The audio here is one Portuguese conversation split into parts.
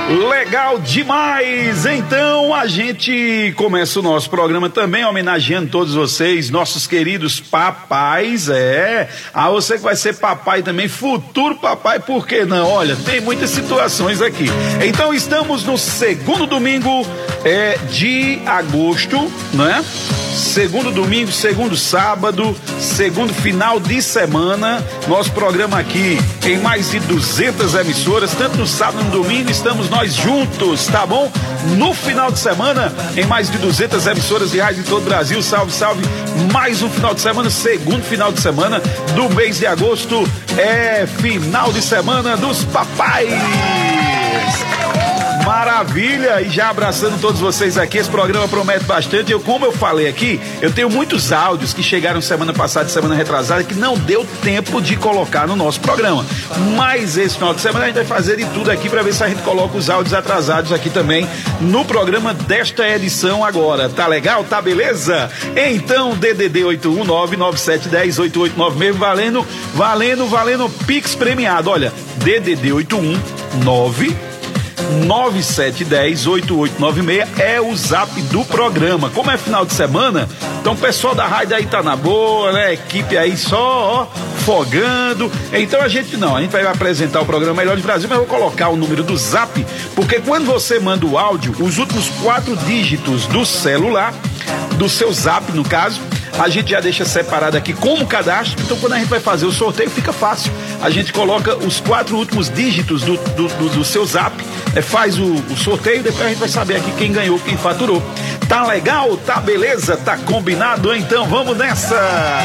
Legal demais! Então a gente começa o nosso programa também homenageando todos vocês, nossos queridos papais, a você que vai ser papai também, futuro papai, por que não? Olha, tem muitas situações aqui. Então estamos no segundo domingo de agosto, né? Segundo domingo, segundo sábado, segundo final de semana, nosso programa aqui em mais de 200 emissoras, tanto no sábado como no domingo, estamos nós juntos, tá bom? No final de semana, em mais de 200 emissoras de rádio em todo o Brasil, salve, salve, mais um final de semana, segundo final de semana do mês de agosto, final de semana dos papais. Maravilha, e já abraçando todos vocês aqui, esse programa promete bastante. Como eu falei aqui, eu tenho muitos áudios que chegaram semana passada e semana retrasada que não deu tempo de colocar no nosso programa, mas esse final de semana a gente vai fazer de tudo aqui para ver se a gente coloca os áudios atrasados aqui também no programa desta edição agora, tá legal? Tá beleza? Então, DDD 81997108896, valendo Pix premiado, olha, DDD 81997108896 é o zap do programa. Como é final de semana, então o pessoal da rádio aí tá na boa, né? Equipe aí só fogando. Então a gente vai apresentar o programa Melhor do Brasil, mas eu vou colocar o número do zap, porque quando você manda o áudio, os últimos 4 dígitos do celular, do seu zap no caso, a gente já deixa separado aqui como cadastro. Então quando a gente vai fazer o sorteio fica fácil, a gente coloca os 4 últimos dígitos do seu zap, faz o sorteio, depois a gente vai saber aqui quem ganhou, quem faturou. Tá legal? Tá beleza? Tá combinado? Então vamos nessa!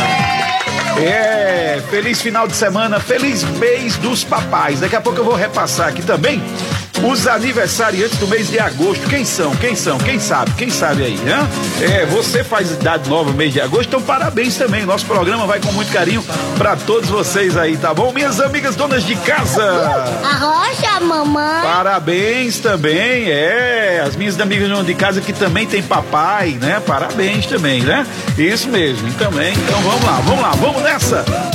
Feliz final de semana, feliz mês dos papais. Daqui a pouco eu vou repassar aqui também os aniversariantes do mês de agosto. Quem são? Quem sabe aí, né? Você faz idade nova no mês de agosto, então parabéns também. Nosso programa vai com muito carinho pra todos vocês aí, tá bom? Minhas amigas donas de casa. A Rocha, mamãe. Parabéns também, as minhas amigas donas de casa que também tem papai, né? Parabéns também, né? Isso mesmo, também. Então vamos lá, vamos nessa.